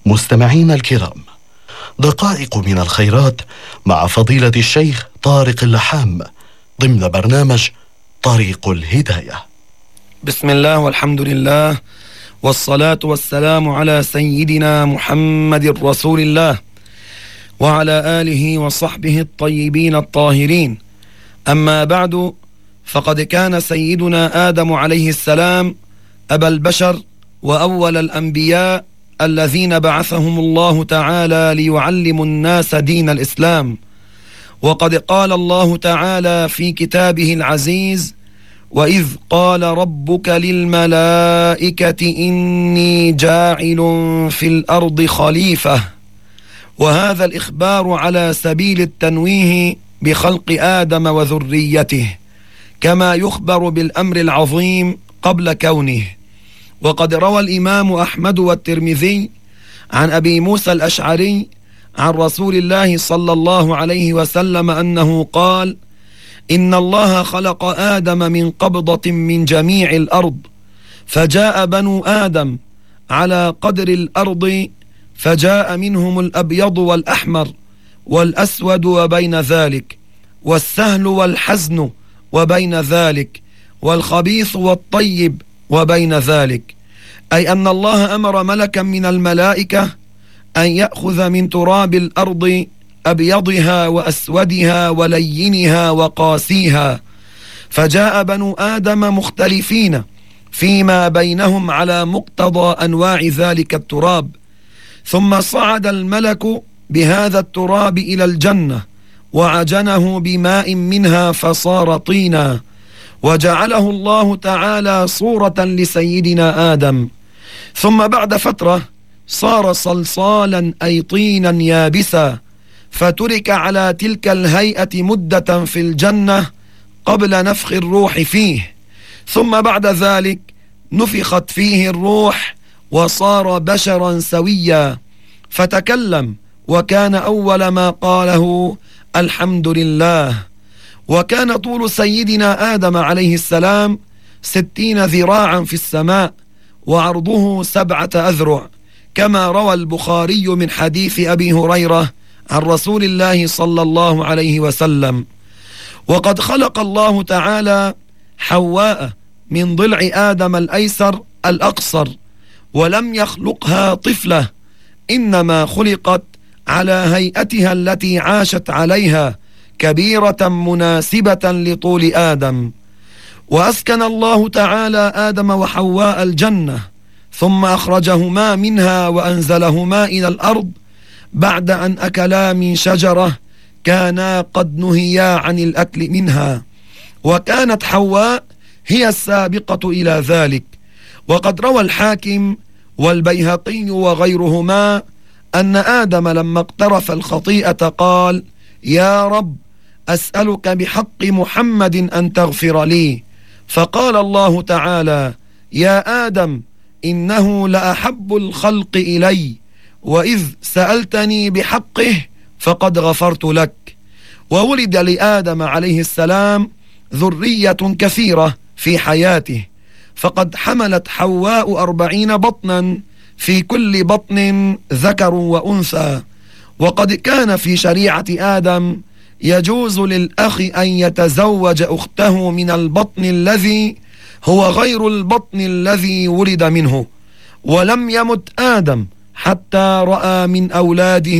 مستمعين الكرام، دقائق من الخيرات مع فضيلة الشيخ طارق اللحام ضمن برنامج طريق الهداية. بسم الله والحمد لله والصلاة والسلام على سيدنا محمد رسول الله وعلى آله وصحبه الطيبين الطاهرين. أما بعد، فقد كان سيدنا آدم عليه السلام أبا البشر وأول الأنبياء الذين بعثهم الله تعالى ليعلموا الناس دين الإسلام. وقد قال الله تعالى في كتابه العزيز: وإذ قال ربك للملائكة إني جاعل في الأرض خليفة. وهذا الإخبار على سبيل التنويه بخلق آدم وذريته، كما يخبر بالأمر العظيم قبل كونه. وقد روى الإمام أحمد والترمذي عن أبي موسى الأشعري عن رسول الله صلى الله عليه وسلم أنه قال: إن الله خلق آدم من قبضة من جميع الأرض، فجاء بنو آدم على قدر الأرض، فجاء منهم الأبيض والأحمر والأسود وبين ذلك، والسهل والحزن وبين ذلك، والخبيث والطيب وبين ذلك. أي أن الله أمر ملكا من الملائكة أن يأخذ من تراب الأرض أبيضها وأسودها ولينها وقاسيها، فجاء بنو آدم مختلفين فيما بينهم على مقتضى أنواع ذلك التراب، ثم صعد الملك بهذا التراب إلى الجنة وعجنه بماء منها فصار طينا، وجعله الله تعالى صورة لسيدنا آدم، ثم بعد فترة صار صلصالا أي طينا يابسا، فترك على تلك الهيئة مدة في الجنة قبل نفخ الروح فيه، ثم بعد ذلك نفخت فيه الروح وصار بشرا سويا، فتكلم وكان أول ما قاله الحمد لله. وكان طول سيدنا آدم عليه السلام 60 ذراعا في السماء، وعرضه 7 أذرع، كما روى البخاري من حديث أبي هريرة عن رسول الله صلى الله عليه وسلم. وقد خلق الله تعالى حواء من ضلع آدم الأيسر الأقصر، ولم يخلقها طفلة، إنما خلقت على هيئتها التي عاشت عليها، كبيرة مناسبة لطول آدم. وأسكن الله تعالى آدم وحواء الجنة، ثم أخرجهما منها وأنزلهما إلى الأرض بعد أن أكلا من شجرة كانا قد نهيا عن الأكل منها، وكانت حواء هي السابقة إلى ذلك. وقد روى الحاكم والبيهقي وغيرهما أن آدم لما اقترف الخطيئة قال: يا رب، أسألك بحق محمد أن تغفر لي. فقال الله تعالى: يا آدم، إنه لأحب الخلق إلي، وإذ سألتني بحقه فقد غفرت لك. وولد لآدم عليه السلام ذرية كثيرة في حياته، فقد حملت حواء 40 بطنا، في كل بطن ذكر وأنثى. وقد كان في شريعة آدم يجوز للأخ أن يتزوج أخته من البطن الذي هو غير البطن الذي ولد منه، ولم يمت آدم حتى رأى من أولاده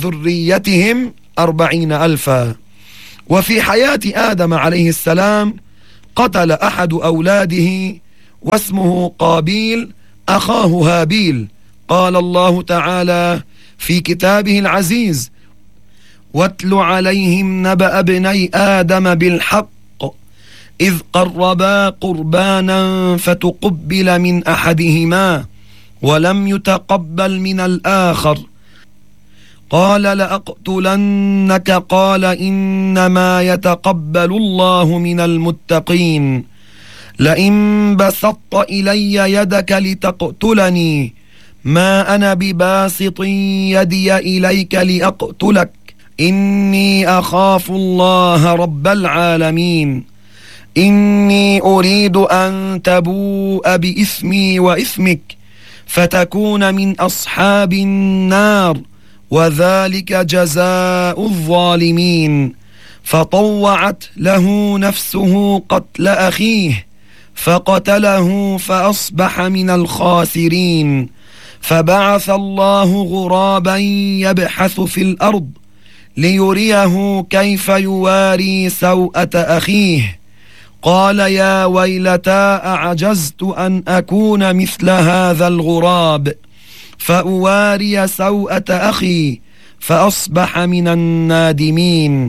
وذريتهم 40,000. وفي حياة آدم عليه السلام قتل أحد أولاده واسمه قابيل أخاه هابيل. قال الله تعالى في كتابه العزيز: واتل عليهم نبأ ابني آدم بالحق إذ قربا قربانا فتقبل من أحدهما ولم يتقبل من الآخر قال لأقتلنك قال إنما يتقبل الله من المتقين لئن بسطت إلي يدك لتقتلني ما أنا بباسط يدي إليك لأقتلك إني أخاف الله رب العالمين إني أريد أن تبوء بإثمي وإثمك فتكون من أصحاب النار، وذلك جزاء الظالمين. فطوعت له نفسه قتل أخيه فقتله فأصبح من الخاسرين. فبعث الله غرابا يبحث في الأرض ليريه كيف يواري سوءة أخيه. قال يا ويلتى أعجزت أن أكون مثل هذا الغراب فأواري سوءة أخي فأصبح من النادمين.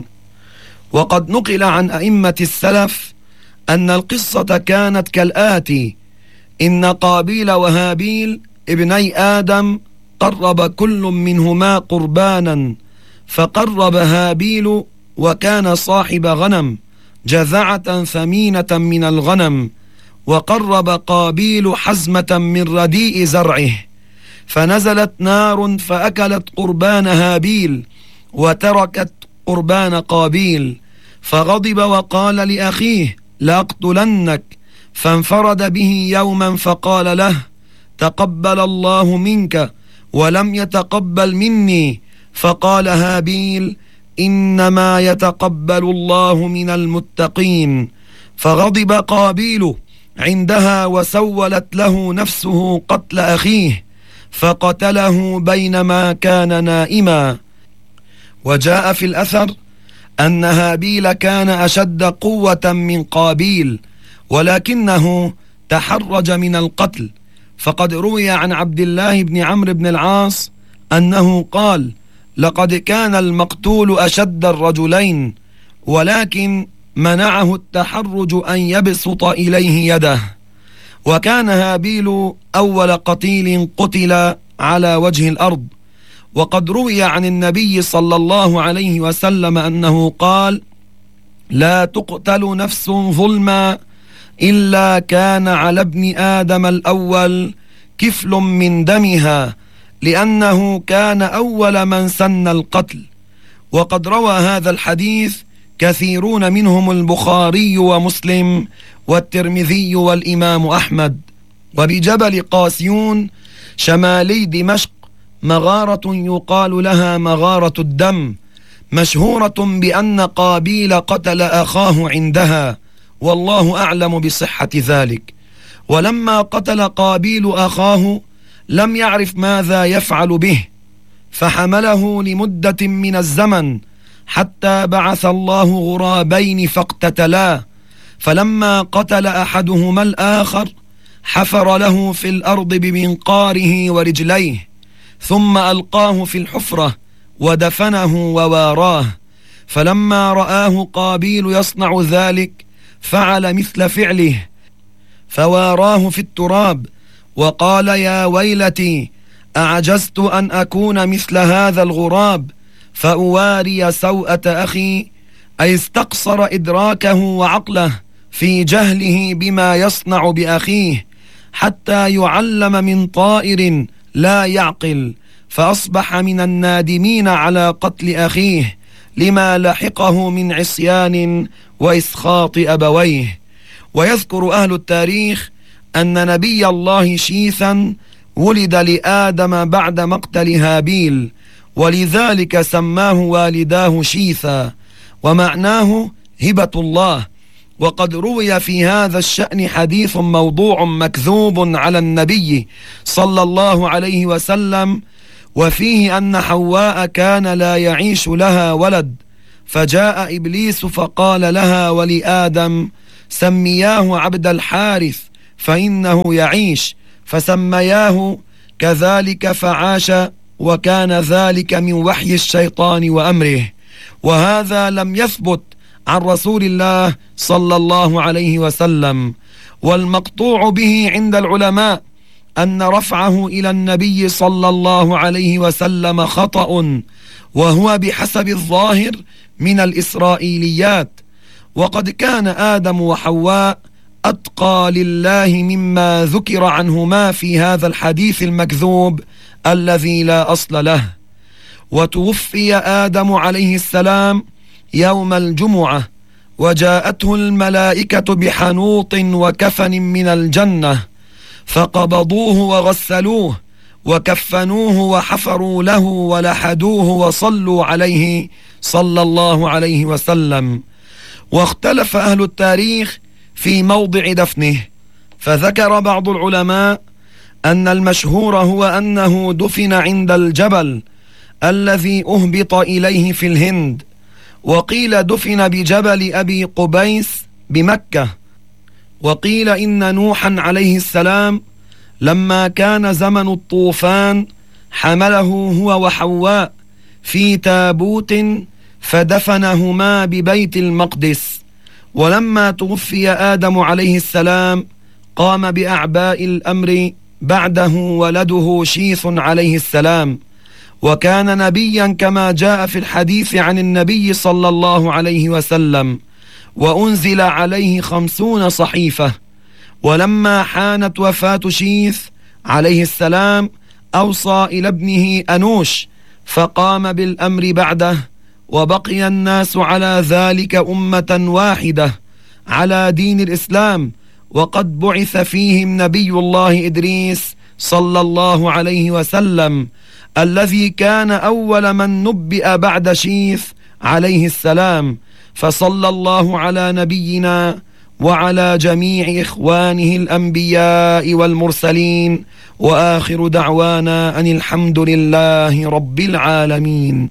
وقد نقل عن أئمة السلف أن القصة كانت كالآتي: إن قابيل وهابيل ابني آدم قرب كل منهما قربانا، فقرب هابيل وكان صاحب غنم جذعة ثمينة من الغنم، وقرب قابيل حزمة من رديء زرعه، فنزلت نار فأكلت قربان هابيل وتركت قربان قابيل، فغضب وقال لأخيه لأقتلنك، فانفرد به يوما فقال له تقبل الله منك ولم يتقبل مني، فقال هابيل إنما يتقبل الله من المتقين. فغضب قابيل عندها وسولت له نفسه قتل أخيه فقتله بينما كان نائما. وجاء في الأثر أن هابيل كان أشد قوة من قابيل ولكنه تحرج من القتل، فقد روي عن عبد الله بن عمرو بن العاص أنه قال لقد كان المقتول أشد الرجلين ولكن منعه التحرج أن يبسط إليه يده. وكان هابيل أول قتيل قتل على وجه الأرض. وقد روي عن النبي صلى الله عليه وسلم أنه قال لا تقتل نفس ظلما إلا كان على ابن آدم الأول كفل من دمها، لأنه كان أول من سن القتل. وقد روى هذا الحديث كثيرون منهم البخاري ومسلم والترمذي والإمام أحمد. وبجبل قاسيون شمالي دمشق مغارة يقال لها مغارة الدم، مشهورة بأن قابيل قتل أخاه عندها، والله أعلم بصحة ذلك. ولما قتل قابيل أخاه لم يعرف ماذا يفعل به، فحمله لمدة من الزمن حتى بعث الله غرابين فاقتتلا، فلما قتل أحدهما الآخر حفر له في الأرض بمنقاره ورجليه، ثم ألقاه في الحفرة ودفنه وواراه. فلما رآه قابيل يصنع ذلك فعل مثل فعله فواراه في التراب وقال يا ويلتي أعجزت أن أكون مثل هذا الغراب فأواري سوءة أخي، أي استقصر إدراكه وعقله في جهله بما يصنع بأخيه حتى يعلم من طائر لا يعقل، فأصبح من النادمين على قتل أخيه لما لحقه من عصيان وإسخاط أبويه. ويذكر أهل التاريخ أن نبي الله شيثا ولد لآدم بعد مقتل هابيل، ولذلك سماه والداه شيثا، ومعناه هبة الله. وقد روي في هذا الشأن حديث موضوع مكذوب على النبي صلى الله عليه وسلم، وفيه أن حواء كان لا يعيش لها ولد، فجاء إبليس فقال لها ولآدم سمياه عبد الحارث فإنه يعيش، فسمياه كذلك فعاش، وكان ذلك من وحي الشيطان وأمره. وهذا لم يثبت عن رسول الله صلى الله عليه وسلم. والمقطوع به عند العلماء أن رفعه إلى النبي صلى الله عليه وسلم خطأ، وهو بحسب الظاهر من الإسرائيليات. وقد كان آدم وحواء أتقى لله مما ذكر عنهما في هذا الحديث المكذوب الذي لا أصل له. وتوفي آدم عليه السلام يوم الجمعة، وجاءته الملائكة بحنوط وكفن من الجنة، فقبضوه وغسلوه وكفنوه وحفروا له ولحدوه وصلوا عليه صلى الله عليه وسلم. واختلف أهل التاريخ في موضع دفنه، فذكر بعض العلماء أن المشهور هو أنه دفن عند الجبل الذي أهبط إليه في الهند، وقيل دفن بجبل أبي قبيس بمكة، وقيل إن نوحا عليه السلام لما كان زمن الطوفان حمله هو وحواء في تابوت فدفنهما ببيت المقدس، ولما توفي آدم عليه السلام قام بأعباء الأمر بعده ولده شيث عليه السلام، وكان نبيا كما جاء في الحديث عن النبي صلى الله عليه وسلم، وأنزل عليه 50 صحيفة. ولما حانت وفاة شيث عليه السلام أوصى إلى ابنه أنوش فقام بالأمر بعده، وبقي الناس على ذلك أمة واحدة على دين الإسلام، وقد بعث فيهم نبي الله إدريس صلى الله عليه وسلم الذي كان أول من نبئ بعد شيث عليه السلام. فصلى الله على نبينا وعلى جميع إخوانه الأنبياء والمرسلين، وآخر دعوانا أن الحمد لله رب العالمين.